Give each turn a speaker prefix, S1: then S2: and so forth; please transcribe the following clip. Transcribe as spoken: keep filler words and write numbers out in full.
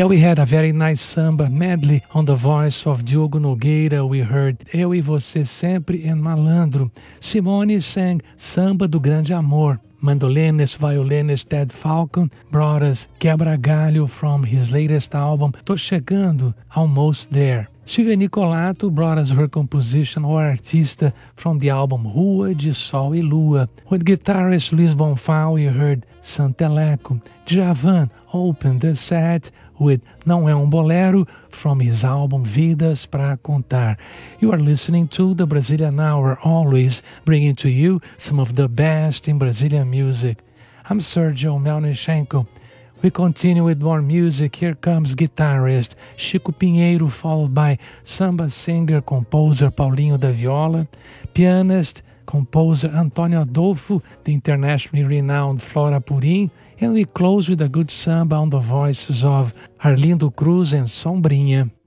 S1: There we had a very nice samba medley on the voice of Diogo Nogueira. We heard Eu e Você Sempre and Malandro. Simone sang Samba do Grande Amor. Mandolinist, violinist Ted Falcon brought us Quebra Galho from his latest album, Tô Chegando, Almost There. Silvia Nicolato brought us her composition O Artista from the album Rua de Sol e Lua. With guitarist Luiz Bonfá, we heard Santeleco. Djavan opened the set with Não É Um Bolero from his album Vidas Pra Contar. You are listening to the Brazilian Hour, always bringing to you some of the best in Brazilian music. I'm Sergio Melnichenko. We continue with more music. Here comes guitarist Chico Pinheiro, followed by samba singer, composer Paulinho da Viola, pianist, composer Antônio Adolfo, the internationally renowned Flora Purim, and we close with a good samba on the voices of Arlindo Cruz and Sombrinha.